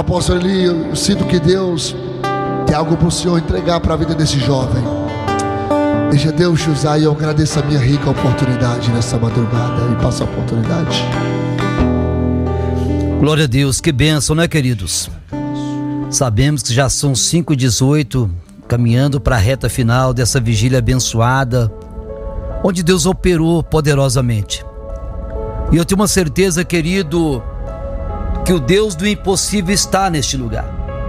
apóstolo Eli, eu sinto que Deus tem algo para o Senhor entregar para a vida desse jovem. Deixa Deus te usar, e eu agradeço a minha rica oportunidade nessa madrugada. E passa a oportunidade. Glória a Deus, que bênção, né, queridos? Sabemos que já são 5h18, caminhando para a reta final dessa vigília abençoada, onde Deus operou poderosamente. E eu tenho uma certeza, querido, que o Deus do impossível está neste lugar.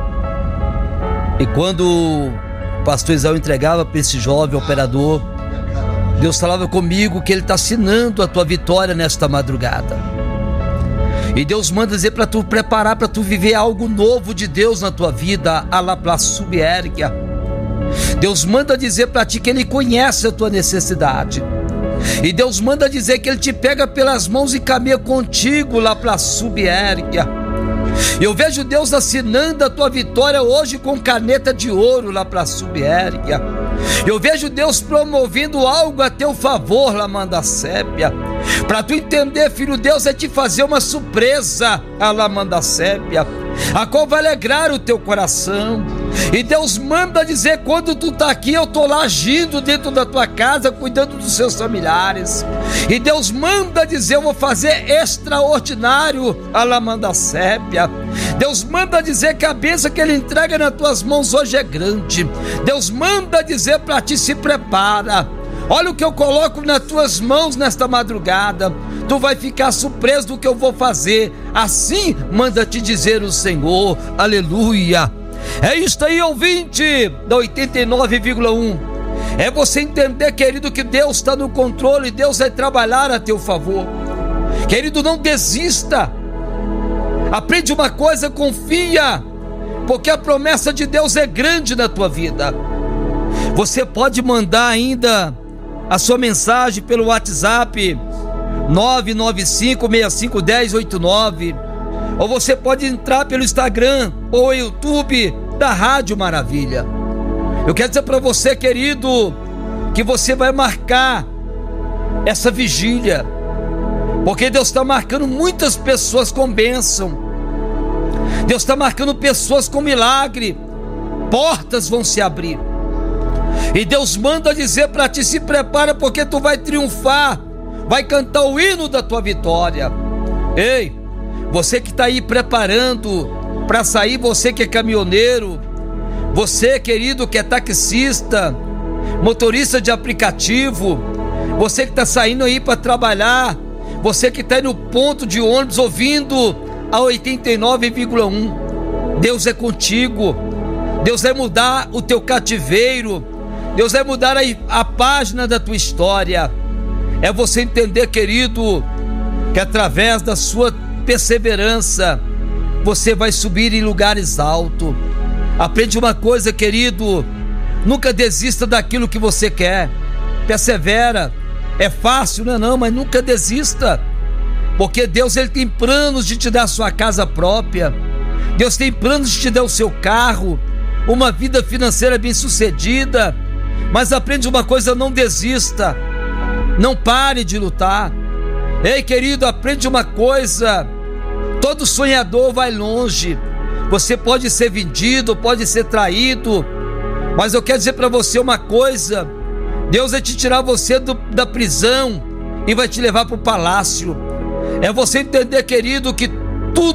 E quando o pastor Isaú entregava para esse jovem operador, Deus falava comigo que Ele está assinando a tua vitória nesta madrugada. E Deus manda dizer para tu preparar, para tu viver algo novo de Deus na tua vida, a la Plasubérgia. Deus manda dizer para ti que Ele conhece a tua necessidade. E Deus manda dizer que Ele te pega pelas mãos e caminha contigo lá para a Subérgia. Eu vejo Deus assinando a tua vitória hoje com caneta de ouro lá para a Subérgia. Eu vejo Deus promovendo algo a teu favor lá, Mandacépia. Para tu entender, filho, Deus é te fazer uma surpresa a lá, Mandacépia, a qual vai alegrar o teu coração. E Deus manda dizer: quando tu tá aqui, eu tô lá agindo dentro da tua casa, cuidando dos seus familiares. E Deus manda dizer: eu vou fazer extraordinário a la Mandacépia. Deus manda dizer que a bênção que Ele entrega nas tuas mãos hoje é grande. Deus manda dizer para ti: se prepara. Olha o que eu coloco nas tuas mãos nesta madrugada. Tu vai ficar surpreso do que eu vou fazer. Assim manda te dizer o Senhor. Aleluia. É isto aí, ouvinte da 89,1. É você entender, querido, que Deus está no controle e Deus vai trabalhar a teu favor. Querido, não desista. Aprende uma coisa, confia, porque a promessa de Deus é grande na tua vida. Você pode mandar ainda a sua mensagem pelo WhatsApp 995651089, ou você pode entrar pelo Instagram ou YouTube da Rádio Maravilha. Eu quero dizer para você, querido, que você vai marcar essa vigília, porque Deus está marcando muitas pessoas com bênção. Deus está marcando pessoas com milagre. Portas vão se abrir. E Deus manda dizer para ti: se prepara, porque tu vai triunfar, vai cantar o hino da tua vitória. Ei, você que está aí preparando para sair, você que é caminhoneiro, você, querido, que é taxista, motorista de aplicativo, você que está saindo aí para trabalhar, você que está aí no ponto de ônibus ouvindo a 89,1, Deus é contigo. Deus vai mudar o teu cativeiro. Deus vai mudar a página da tua história. É você entender, querido, que através da sua perseverança você vai subir em lugares altos. Aprende uma coisa, querido: nunca desista daquilo que você quer. Persevera. É fácil, não, mas nunca desista, porque Deus, Ele tem planos de te dar a sua casa própria. Deus tem planos de te dar o seu carro, uma vida financeira bem sucedida. Mas aprende uma coisa: não desista, não pare de lutar. Ei, querido, aprende uma coisa: todo sonhador vai longe. Você pode ser vendido, pode ser traído, mas eu quero dizer para você uma coisa: Deus vai te tirar você da prisão e vai te levar para o palácio. É você entender, querido, que